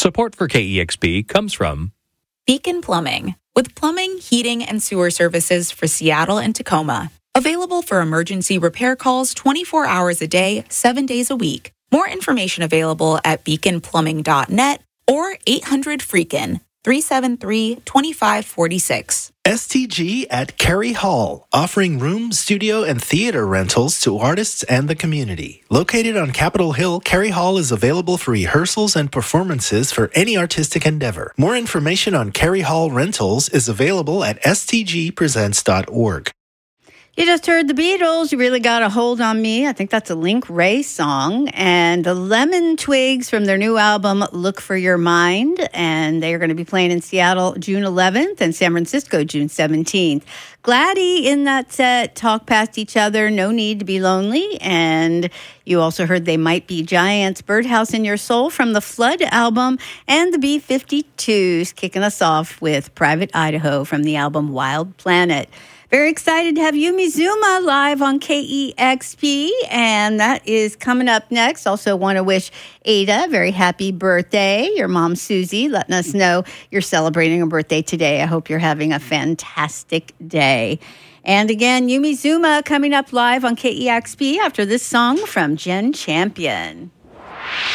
Support for KEXP comes from Beacon Plumbing, with plumbing, heating, and sewer services for Seattle and Tacoma. Available for emergency repair calls 24 hours a day, 7 days a week. More information available at beaconplumbing.net or 800-FREAKIN, 373-2546. STG at Carey Hall, offering room, studio, and theater rentals to artists and the community. Located on Capitol Hill, Carey Hall is available for rehearsals and performances for any artistic endeavor. More information on Carey Hall rentals is available at stgpresents.org. You just heard the Beatles, You Really Got a Hold on Me. I think that's a Link Ray song. And the Lemon Twigs from their new album, Look for Your Mind. And they are going to be playing in Seattle June 11th and San Francisco June 17th. Gladdy in that set, Talk Past Each Other, No Need to Be Lonely. And you also heard They Might Be Giants, Birdhouse in Your Soul from the Flood album. And the B-52s kicking us off with Private Idaho from the album Wild Planet. Very excited to have Yumi Zuma live on KEXP, and that is coming up next. Also want to wish Ada a very happy birthday. Your mom, Susie, letting us know you're celebrating a birthday today. I hope you're having a fantastic day. And again, Yumi Zuma coming up live on KEXP after this song from Jen Champion.